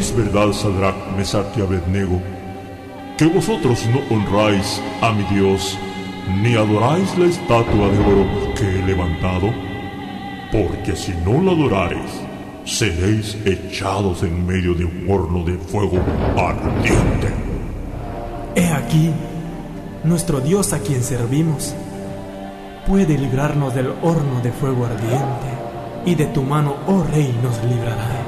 es verdad, Sadrach, Mesach y Abednego, que vosotros no honráis a mi Dios, ni adoráis la estatua de oro que he levantado? Porque si no la adorareis, seréis echados en medio de un horno de fuego ardiente. He aquí, nuestro Dios a quien servimos puede librarnos del horno de fuego ardiente, y de tu mano, oh Rey, nos librará.